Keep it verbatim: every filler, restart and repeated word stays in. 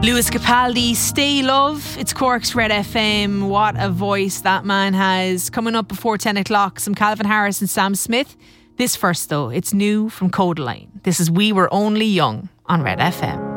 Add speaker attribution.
Speaker 1: Lewis Capaldi, Stay Love. It's Cork's Red F M. What a voice that man has. Coming up before ten o'clock, some Calvin Harris and Sam Smith. This first though, it's new from Codaline. This is We Were Only Young on Red F M.